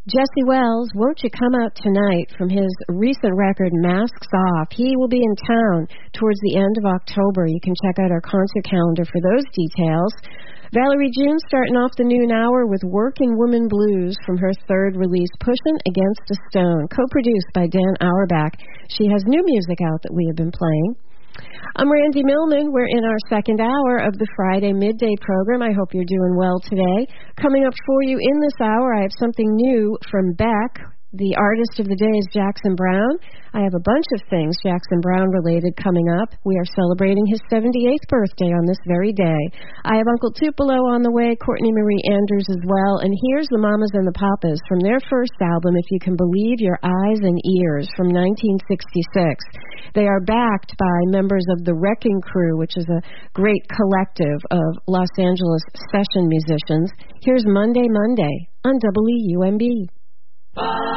Jesse Wells, won't you come out tonight from his recent record, Masks Off? He will be in town towards the end of October. You can check out our concert calendar for those details. Valerie June starting off the noon hour with Working Woman Blues from her third release, Pushin' Against a Stone, co-produced by Dan Auerbach. She has new music out that we have been playing. I'm Randy Millman. We're in our second hour of the Friday midday program. I hope you're doing well today. Coming up for you in this hour, I have something new from Beck. The artist of the day is Jackson Browne. I have a bunch of things Jackson Browne related coming up. We are celebrating his 78th birthday on this very day. I have Uncle Tupelo on the way, Courtney Marie Andrews as well, and here's the Mamas and the Papas from their first album, If You Can Believe Your Eyes and Ears, from 1966. They are backed by members of the Wrecking Crew, which is a great collective of Los Angeles session musicians. Here's Monday Monday on WUMB.